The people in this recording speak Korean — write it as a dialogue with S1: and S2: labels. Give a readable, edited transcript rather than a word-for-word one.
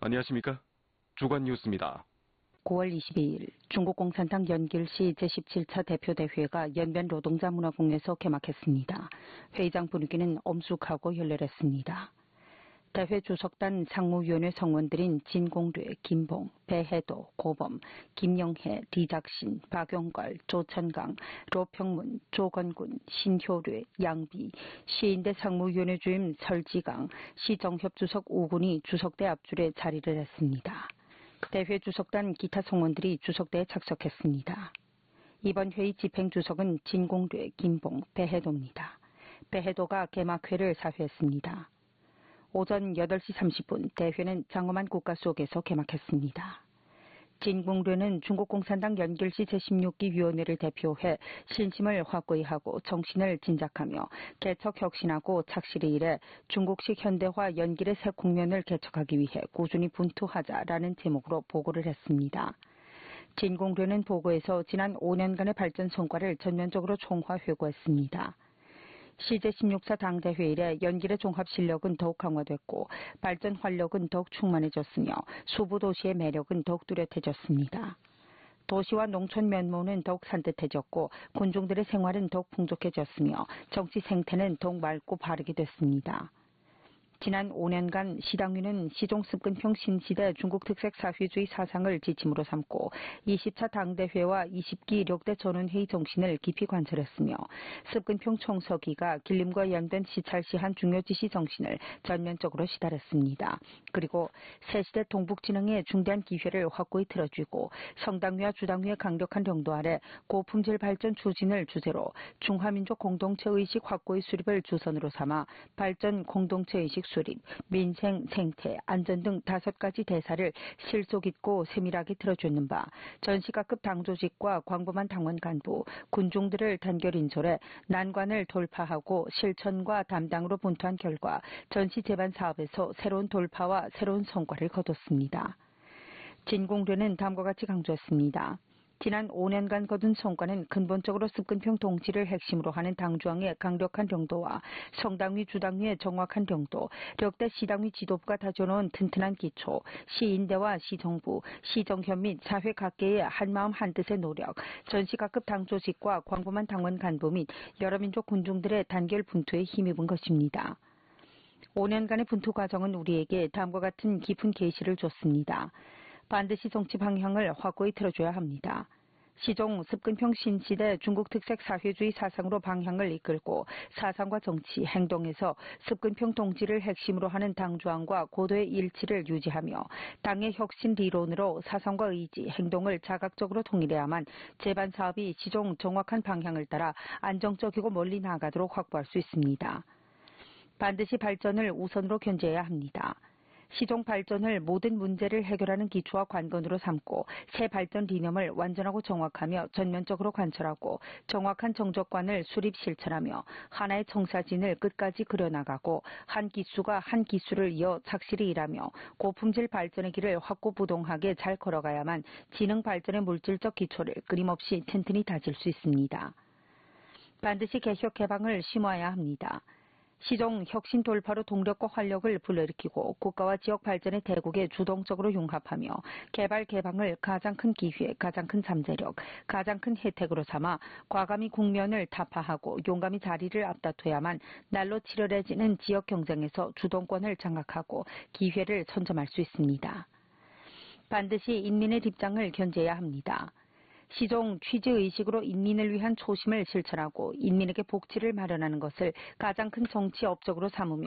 S1: 안녕하십니까? 주간 뉴스입니다.
S2: 9월 22일 중국 공산당 연길시 제17차 대표대회가 연변 노동자 문화공에서 개막했습니다. 회의장 분위기는 엄숙하고 열렬했습니다. 대회 주석단 상무위원회 성원들인 진공뢰, 김봉, 배해도, 고범, 김영혜, 리작신, 박용걸, 조천강, 로평문, 조건군, 신효뢰, 양비, 시인대 상무위원회 주임 설지강, 시정협 주석 5군이 주석대 앞줄에 자리를 했습니다. 대회 주석단 기타 성원들이 주석대에 착석했습니다. 이번 회의 집행주석은 진공뢰, 김봉, 배해도입니다. 배해도가 개막회를 사회했습니다. 오전 8시 30분 대회는 장엄한 국가 속에서 개막했습니다. 진공뢰는 중국 공산당 연길시 제16기 위원회를 대표해 신심을 확고히 하고 정신을 진작하며 개척 혁신하고 착실히 일해 중국식 현대화 연길의 새 국면을 개척하기 위해 꾸준히 분투하자라는 제목으로 보고를 했습니다. 진공뢰는 보고에서 지난 5년간의 발전 성과를 전면적으로 총화회고했습니다. 시 제16차 당대회 이래 연길의 종합 실력은 더욱 강화됐고 발전 활력은 더욱 충만해졌으며 수부 도시의 매력은 더욱 뚜렷해졌습니다. 도시와 농촌 면모는 더욱 산뜻해졌고 군중들의 생활은 더욱 풍족해졌으며 정치 생태는 더욱 맑고 바르게 됐습니다. 지난 5년간 시당위는 시종 습근평 신시대 중국 특색 사회주의 사상을 지침으로 삼고 20차 당대회와 20기 력대 전원회의 정신을 깊이 관철했으며 습근평 총서기가 길림과 연변 시찰시한 중요 지시 정신을 전면적으로 시달했습니다. 그리고 새시대 동북진흥의 중대한 기회를 확고히 틀어쥐고 성당위와 주당위의 강력한領도 아래 고품질 발전 추진을 주제로 중화민족 공동체 의식 확고의 수립을 주선으로 삼아 발전 공동체 의식 수립, 민생, 생태, 안전 등 5가지 대사를 실속 있고 세밀하게 틀어주는 바 전시각급 당조직과 광범한 당원 간부, 군중들을 단결 인솔해 난관을 돌파하고 실천과 담당으로 분투한 결과 전시 재반 사업에서 새로운 돌파와 새로운 성과를 거뒀습니다. 진공뢰는 다음과 같이 강조했습니다. 지난 5년간 거둔 성과는 근본적으로 습근평 동지를 핵심으로 하는 당주왕의 강력한領도와 성당위 주당위의 정확한領도, 력대 시당위 지도부가 다져놓은 튼튼한 기초, 시인대와 시정부, 시정협 및 사회 각계의 한마음 한뜻의 노력, 전시각급 당조직과 광범한 당원 간부 및 여러 민족 군중들의 단결 분투에 힘입은 것입니다. 5년간의 분투 과정은 우리에게 다음과 같은 깊은 계시를 줬습니다. 반드시 정치 방향을 확고히 틀어줘야 합니다. 시종 습근평 신시대 중국 특색 사회주의 사상으로 방향을 이끌고 사상과 정치, 행동에서 습근평 동지를 핵심으로 하는 당주왕과 고도의 일치를 유지하며 당의 혁신理論으로 사상과 의지, 행동을 자각적으로 통일해야만 재반 사업이 시종 정확한 방향을 따라 안정적이고 멀리 나아가도록 확보할 수 있습니다. 반드시 발전을 우선으로 견제해야 합니다. 시종 발전을 모든 문제를 해결하는 기초와 관건으로 삼고 새 발전 리념을 완전하고 정확하며 전면적으로 관철하고 정확한 정적관을 수립 실천하며 하나의 청사진을 끝까지 그려나가고 한 기수가 한 기수를 이어 착실히 일하며 고품질 발전의 길을 확고부동하게 잘 걸어가야만 지능 발전의 물질적 기초를 끊임없이 튼튼히 다질 수 있습니다. 반드시 개혁 개방을 심화해야 합니다. 시종 혁신 돌파로 동력과 활력을 불러일으키고 국가와 지역 발전의 대국에 주동적으로 융합하며 개발 개방을 가장 큰 기회, 가장 큰 잠재력, 가장 큰 혜택으로 삼아 과감히 국면을 타파하고 용감히 자리를 앞다퉈야만 날로 치열해지는 지역 경쟁에서 주동권을 장악하고 기회를 선점할 수 있습니다. 반드시 인민의 입장을 견제해야 합니다. 시종 취지의식으로 인민을 위한 초심을 실천하고 인민에게 복지를 마련하는 것을 가장 큰 정치 업적으로 삼으며